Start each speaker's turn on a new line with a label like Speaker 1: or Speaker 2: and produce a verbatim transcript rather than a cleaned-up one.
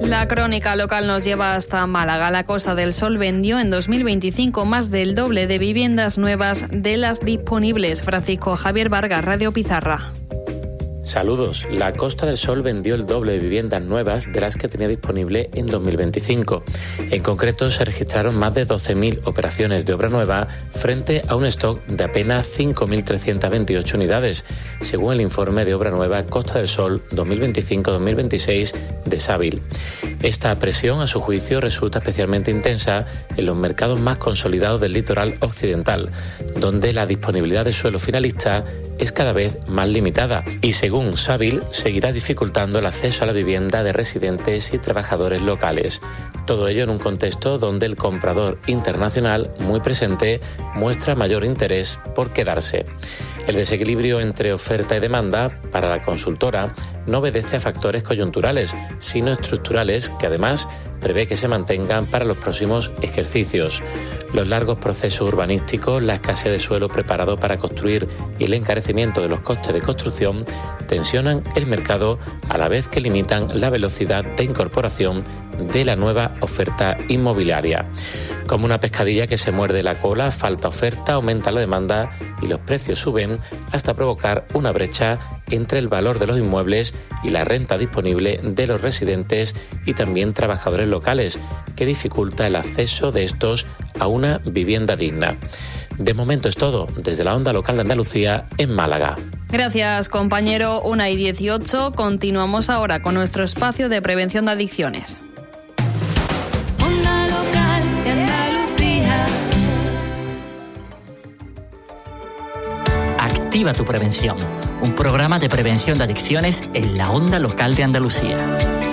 Speaker 1: La crónica local nos lleva hasta Málaga. La Costa del Sol vendió en dos mil veinticinco más del doble de viviendas nuevas de las disponibles. Francisco Javier Vargas, Radio Pizarra.
Speaker 2: Saludos. La Costa del Sol vendió el doble de viviendas nuevas de las que tenía disponible en dos mil veinticinco. En concreto, se registraron más de doce mil operaciones de obra nueva frente a un stock de apenas cinco mil trescientas veintiocho unidades, según el informe de Obra Nueva Costa del Sol dos mil veinticinco dos mil veintiséis de Sabil. Esta presión, a su juicio, resulta especialmente intensa en los mercados más consolidados del litoral occidental, donde la disponibilidad de suelo finalista es cada vez más limitada y, según Sabil, seguirá dificultando el acceso a la vivienda de residentes y trabajadores locales. Todo ello en un contexto donde el comprador internacional, muy presente, muestra mayor interés por quedarse. El desequilibrio entre oferta y demanda, para la consultora, no obedece a factores coyunturales, sino estructurales que además prevé que se mantengan para los próximos ejercicios. Los largos procesos urbanísticos, la escasez de suelo preparado para construir y el encarecimiento de los costes de construcción tensionan el mercado a la vez que limitan la velocidad de incorporación de la nueva oferta inmobiliaria. Como una pescadilla que se muerde la cola, falta oferta, aumenta la demanda y los precios suben hasta provocar una brecha entre el valor de los inmuebles y la renta disponible de los residentes y también trabajadores locales, que dificulta el acceso de estos a una vivienda digna. De momento es todo, desde la Onda Local de Andalucía en Málaga.
Speaker 1: Gracias, compañero. una y dieciocho. Continuamos ahora con nuestro espacio de prevención de adicciones.
Speaker 3: Onda Local de Andalucía.
Speaker 4: Activa tu prevención, un programa de prevención de adicciones en la Onda Local de Andalucía.